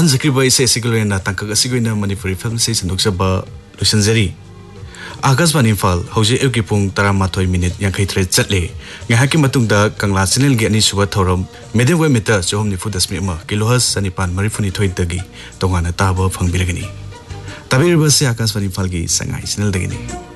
ताहनजक्रिबा इसे सिगलोयना तंकक सिगोइना मणिपुरी फिल्म से संदुकसबा लुसनजरी आकाशवाणी इम्फाल हौजे एवकी पुंग 13 मिनिट 53 चटले ngahaki matungda kangla channel ge ani suba thorom medium wave meter 94.1 kilohertz sanipan marifuni thoi dagi tongana taba phangbiragani tabiriba se Akashvani Imphal gi sangai channel dagini